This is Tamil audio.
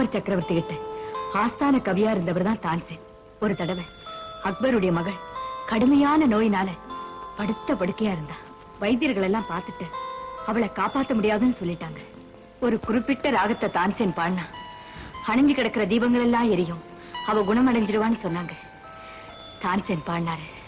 அக்பர் சக்கரவர்த்தி கிட்ட ஆஸ்தான கவியா இருந்தவர் தான் தான்சேன். ஒரு தடவை அக்பருடைய மகள் கடுமையான நோயினால படுத்த படுக்கையா இருந்தா. வைத்தியர்கள் எல்லாம் பார்த்துட்டு அவளை காப்பாற்ற முடியாதுன்னு சொல்லிட்டாங்க. ஒரு குறிப்பிட்ட ராகத்தை தான்சேன் பாடினா அணைஞ்சு கிடக்கிற தீபங்கள் எல்லாம் எரியும், அவ குணமடைஞ்சிடுவான்னு சொன்னாங்க. தான்சேன் பாடினாரு.